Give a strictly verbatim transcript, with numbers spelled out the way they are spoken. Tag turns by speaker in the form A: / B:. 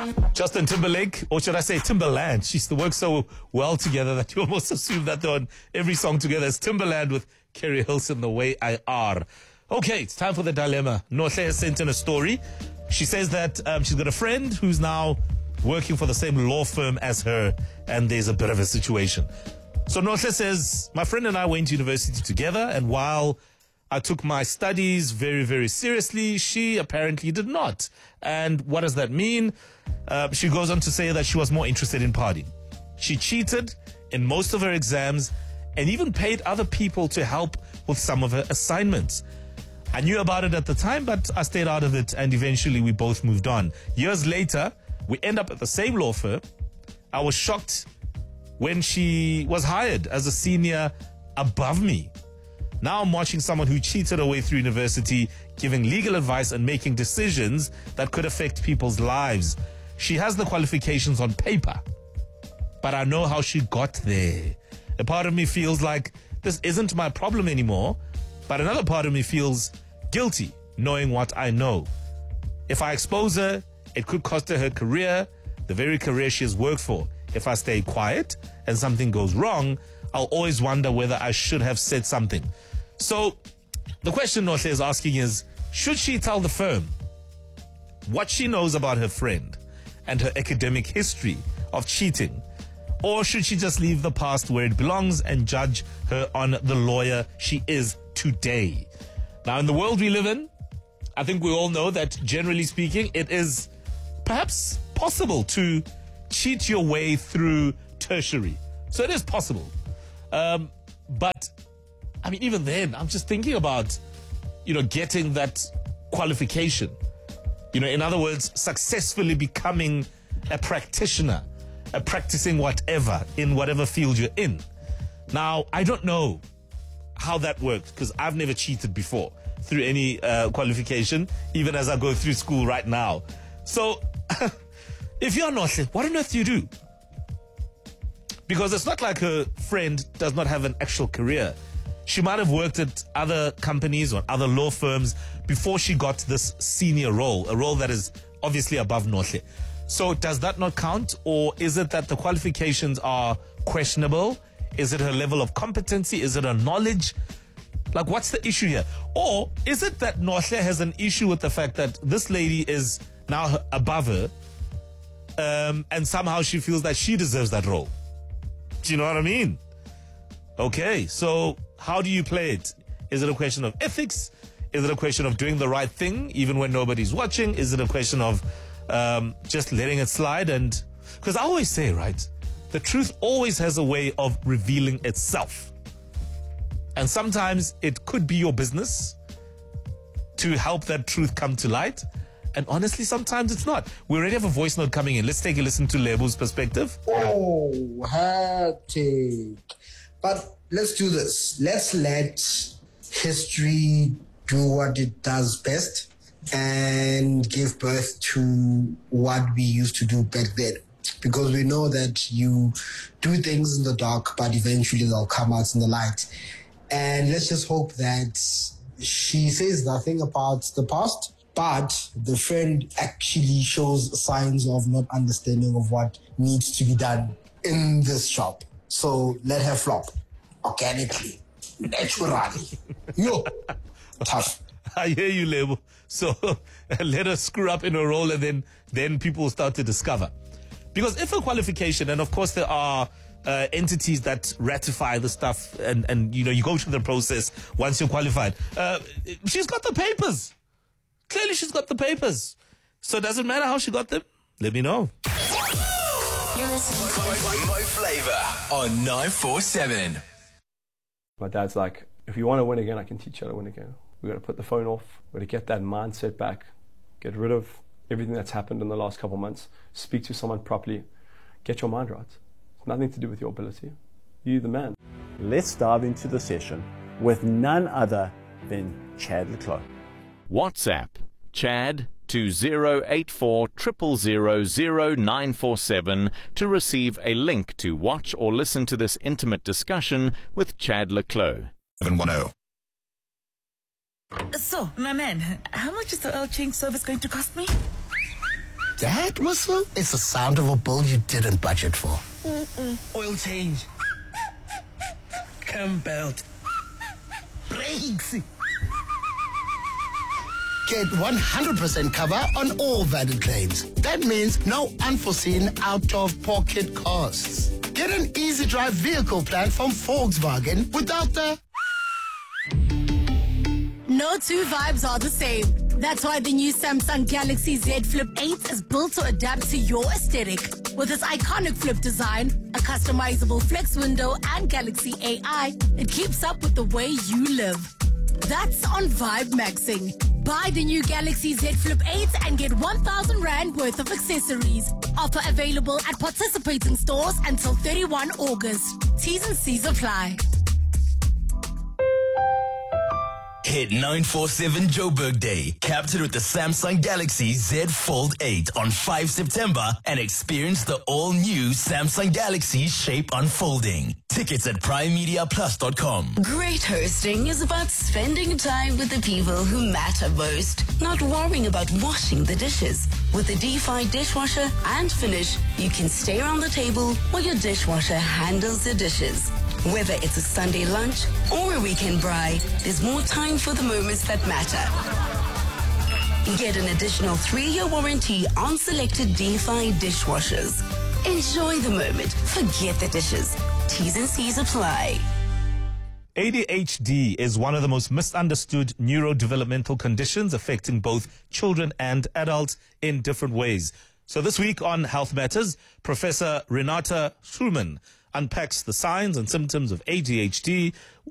A: Justin Timberlake, or should I say Timberland? She's they work so well together that you almost assume that they're on every song together. It's Timberland with Kerry Hilson, The Way I Are. Okay, it's time for the dilemma. Nohle has sent in a story. She says that um, she's got a friend who's now working for the same law firm as her, and there's a bit of a situation. So Nohle says, my friend and I went to university together, and while I took my studies very, very seriously, she apparently did not. And what does that mean? Uh, she goes on to say that she was more interested in partying. She cheated in most of her exams and even paid other people to help with some of her assignments. I knew about it at the time, but I stayed out of it, and eventually we both moved on. Years later, we end up at the same law firm. I was shocked when she was hired as a senior above me. Now I'm watching someone who cheated her way through university, giving legal advice and making decisions that could affect people's lives. She has the qualifications on paper, but I know how she got there. A part of me feels like this isn't my problem anymore, but another part of me feels guilty knowing what I know. If I expose her, it could cost her her career, the very career she has worked for. If I stay quiet and something goes wrong, I'll always wonder whether I should have said something. So the question Nohle is asking is, should she tell the firm what she knows about her friend and her academic history of cheating? Or should she just leave the past where it belongs and judge her on the lawyer she is today? Now, in the world we live in, I think we all know that, generally speaking, it is perhaps possible to cheat your way through tertiary. So it is possible. Um, but, I mean, even then, I'm just thinking about, you know, getting that qualification. You know, in other words, successfully becoming a practitioner, a practicing whatever in whatever field you're in. Now, I don't know how that worked because I've never cheated before through any uh, qualification, even as I go through school right now. So, if you're Nohle, what on earth do you do? Because it's not like her friend does not have an actual career. She might have worked at other companies or other law firms before she got this senior role, a role that is obviously above Nohle. So does that not count? Or is it that the qualifications are questionable? Is it her level of competency? Is it her knowledge? Like, what's the issue here? Or is it that Nohle has an issue with the fact that this lady is now above her, um, and somehow she feels that she deserves that role? Do you know what I mean? Okay, so how do you play it? Is it a question of ethics? Is it a question of doing the right thing even when nobody's watching? Is it a question of um, just letting it slide? And because I always say, right, the truth always has a way of revealing itself. And sometimes it could be your business to help that truth come to light. And honestly, sometimes it's not. We already have a voice note coming in. Let's take a listen to Lebu's perspective.
B: Oh, hectic. But let's do this. Let's let history do what it does best and give birth to what we used to do back then. Because we know that you do things in the dark, but eventually they'll come out in the light. And let's just hope that she says nothing about the past, but the friend actually shows signs of not understanding of what needs to be done in this shop. So let her flop organically, naturally. Yo, tough.
A: I hear you, Lebu. So let her screw up in her role, and then, then people will start to discover. Because if a qualification, and of course there are uh, entities that ratify the stuff, and, and you know, you go through the process once you're qualified. Uh, she's got the papers. Clearly she's got the papers. So does it matter how she got them? Let me know.
C: You're listening to Mo Flava on nine four seven.
D: My dad's like, if you want to win again, I can teach you how to win again. We've got to put the phone off. We've got to get that mindset back. Get rid of everything that's happened in the last couple of months. Speak to someone properly. Get your mind right. It's nothing to do with your ability. You're the man.
E: Let's dive into the session with none other than Chad le Clos.
F: WhatsApp Chad to zero eight four zero zero zero zero nine four seven to receive a link to watch or listen to this intimate discussion with Chad le Clos.
C: seven one zero.
G: So, my man, how much is the oil change service going to cost me?
B: That whistle is the sound of a bill you didn't budget for.
G: Mm-mm. Oil change. Cam belt. Brakes.
B: Get one hundred percent cover on all valid claims. That means no unforeseen out-of-pocket costs. Get an easy drive vehicle plan from Volkswagen without the...
H: No two vibes are the same. That's why the new Samsung Galaxy Z Flip eight is built to adapt to your aesthetic. With its iconic flip design, a customizable flex window, and Galaxy A I, it keeps up with the way you live. That's on Vibe Maxing. Buy the new Galaxy Z Flip eight and get one thousand rand worth of accessories. Offer available at participating stores until thirty-first of August. T's and C's apply.
C: Hit nine forty-seven Joburg Day. Captured with the Samsung Galaxy Z Fold eight on the fifth of September and experience the all-new Samsung Galaxy Shape unfolding. Tickets at prime media plus dot com.
I: Great hosting is about spending time with the people who matter most, not worrying about washing the dishes. With the D five dishwasher and Finish, you can stay around the table while your dishwasher handles the dishes. Whether it's a Sunday lunch or a weekend braai, there's more time for the moments that matter. Get an additional three-year warranty on selected D five dishwashers. Enjoy the moment. Forget the dishes. T's and C's apply.
A: A D H D is one of the most misunderstood neurodevelopmental conditions affecting both children and adults in different ways. So this week on Health Matters, Professor Renata Schulman unpacks the signs and symptoms of A D H D